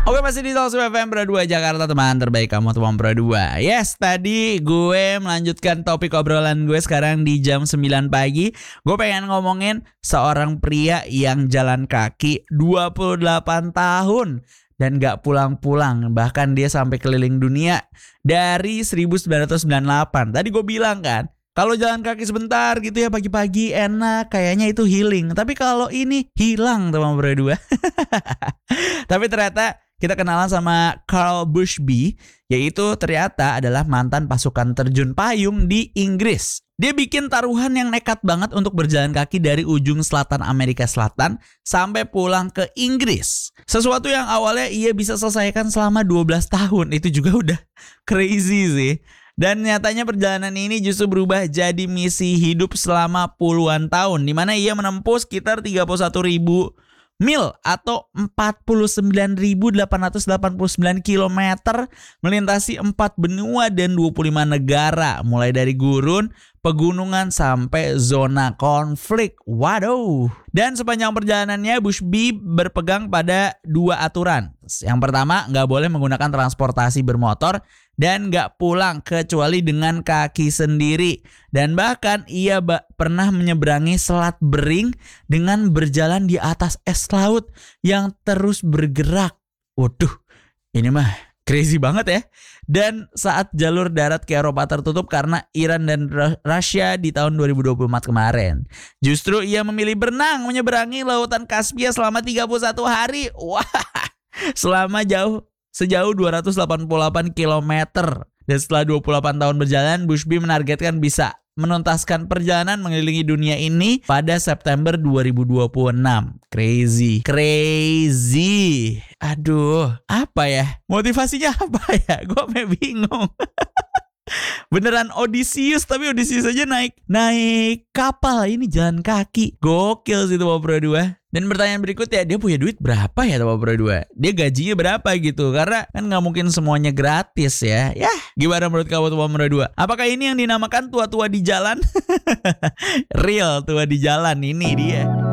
Oke, masih di Talks FM Pro 2 Jakarta, teman terbaik kamu teman Pro 2. Yes, tadi gue melanjutkan topik obrolan gue sekarang di jam 9 pagi. Gue pengen ngomongin seorang pria yang jalan kaki 28 tahun dan gak pulang-pulang. Bahkan dia sampai keliling dunia dari 1998. Tadi gue bilang kan, kalau jalan kaki sebentar gitu ya pagi-pagi enak, kayaknya itu healing. Tapi kalau ini hilang teman Pro 2. Tapi ternyata kita kenalan sama Carl Bushby, yaitu ternyata adalah mantan pasukan terjun payung di Inggris. Dia bikin taruhan yang nekat banget untuk berjalan kaki dari ujung selatan Amerika Selatan sampai pulang ke Inggris. Sesuatu yang awalnya ia bisa selesaikan selama 12 tahun, itu juga udah crazy sih. Dan nyatanya perjalanan ini justru berubah jadi misi hidup selama puluhan tahun, di mana ia menempuh sekitar 31.000 mil atau 49.889 km, melintasi 4 benua dan 25 negara, mulai dari gurun, pegunungan sampai zona konflik. Waduh. Dan sepanjang perjalanannya Bushby berpegang pada 2 aturan. Yang pertama, nggak boleh menggunakan transportasi bermotor dan nggak pulang kecuali dengan kaki sendiri. Dan bahkan ia pernah menyeberangi Selat Bering dengan berjalan di atas es laut yang terus bergerak. Waduh, ini mah crazy banget ya. Dan saat jalur darat ke Eropa tertutup karena Iran dan Rusia di tahun 2024 kemarin, justru ia memilih berenang menyeberangi lautan Kaspia selama 31 hari. Wah, sejauh 288 km. Dan setelah 28 tahun berjalan, Bushby menargetkan bisa menuntaskan perjalanan mengelilingi dunia ini pada September 2026. Crazy. Aduh, apa ya? Motivasinya apa ya? Gue bingung. Beneran Odysseus, tapi Odysseus aja naik kapal, ini jalan kaki. Gokil sih Teman Pro 2. Dan pertanyaan berikutnya, dia punya duit berapa ya Teman Pro 2? Dia gajinya berapa gitu? Karena kan gak mungkin semuanya gratis ya. Yah, gimana menurut kamu Teman Pro 2? Apakah ini yang dinamakan tua-tua di jalan? Real tua di jalan, ini dia.